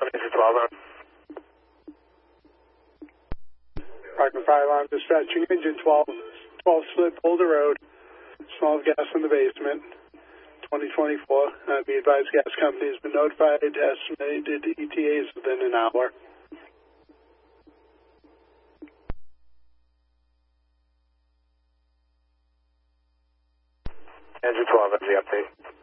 Engine 12 on. Rockland 5 on dispatching engine 12 slip Boulder Road, small gas in the basement, 2024. Be advised gas company has been notified, estimated ETAs within an hour. Engine 12, that's the update.